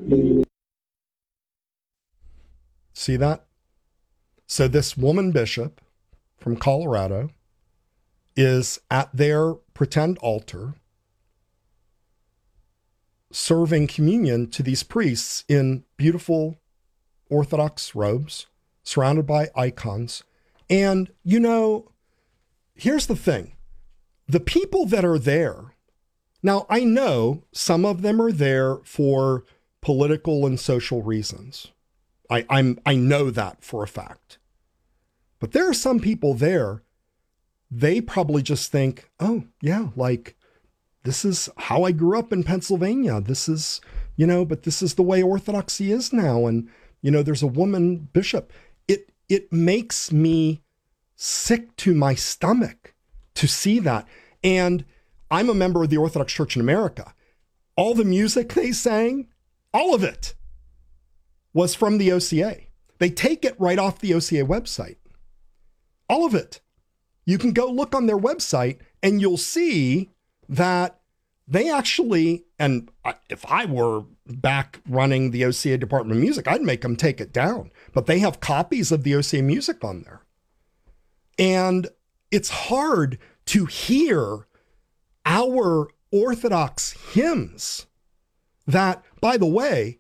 See that? So this woman bishop from Colorado is at their pretend altar serving communion to these priests in beautiful Orthodox robes, surrounded by icons. And, you know, here's the thing. The people that are there, now I know some of them are there for political and social reasons. I know that for a fact. But there are some people there, they probably just think, oh, yeah, like, this is how I grew up in Pennsylvania. This is, you know, but this is the way Orthodoxy is now. And, you know, there's a woman bishop. It makes me sick to my stomach to see that. And I'm a member of the Orthodox Church in America. All the music they sang, all of it was from the OCA. They take it right off the OCA website. All of it. You can go look on their website and you'll see that they actually, and if I were back running the OCA Department of Music, I'd make them take it down. But they have copies of the OCA music on there. And it's hard to hear our Orthodox hymns that, by the way,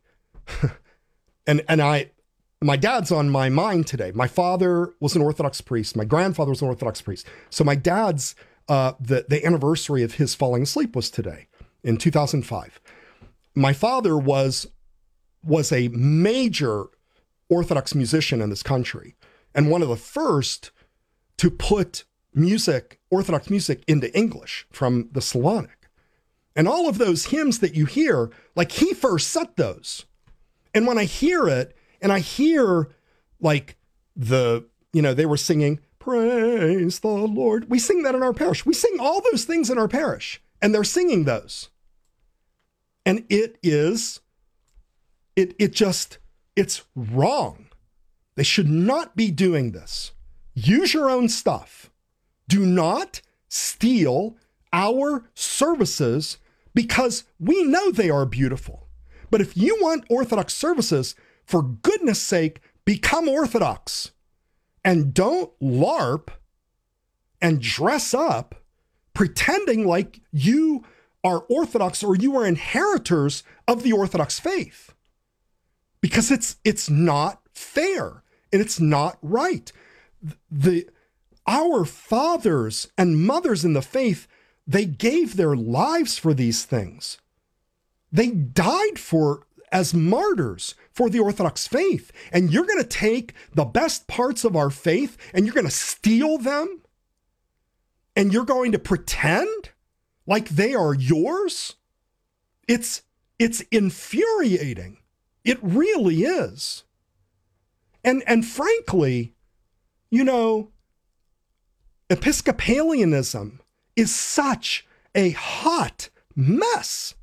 my dad's on my mind today. My father was an Orthodox priest. My grandfather was an Orthodox priest. So my dad's, the anniversary of his falling asleep was today in 2005. My father was a major Orthodox musician in this country and one of the first to put music, Orthodox music, into English from the Slavonic. And all of those hymns that you hear, like he first set those. And when I hear it, and I hear like they were singing, praise the Lord. We sing that in our parish. We sing all those things in our parish, and they're singing those. And it's wrong. They should not be doing this. Use your own stuff. Do not steal our services because we know they are beautiful. But if you want Orthodox services, for goodness sake, become Orthodox and don't LARP and dress up pretending like you are Orthodox or you are inheritors of the Orthodox faith. Because it's not fair and it's not right. Our fathers and mothers in the faith, they gave their lives for these things. They died as martyrs for the Orthodox faith. And you're going to take the best parts of our faith and you're going to steal them? And you're going to pretend like they are yours? It's infuriating. It really is. And frankly, you know, Episcopalianism is such a hot mess.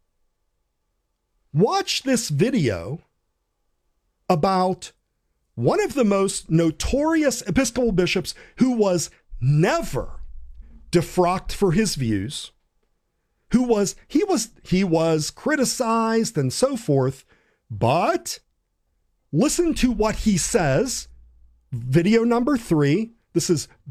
Watch this video about one of the most notorious Episcopal bishops who was never defrocked for his views, he was criticized and so forth, but listen to what he says. Video number 3. This is